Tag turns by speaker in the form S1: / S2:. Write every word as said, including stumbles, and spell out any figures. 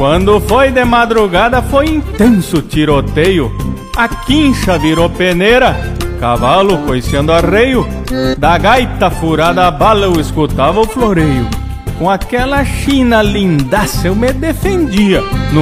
S1: Quando foi de madrugada foi intenso tiroteio. A quincha virou peneira, cavalo coiceando arreio. Da gaita furada a bala eu escutava o floreio. Com aquela china lindaça eu me defendia. No